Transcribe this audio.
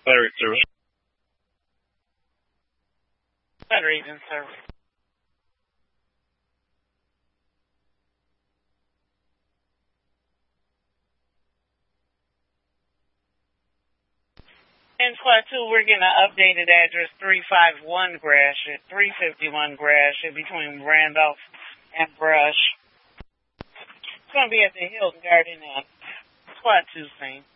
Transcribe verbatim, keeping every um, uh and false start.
Battery service. Battery agent service. In Squad two, we're getting an updated address, three fifty-one Gratiot, three fifty-one Gratiot, between Randolph and Brush. It's going to be at the Hilton Garden Inn. Squad two scene.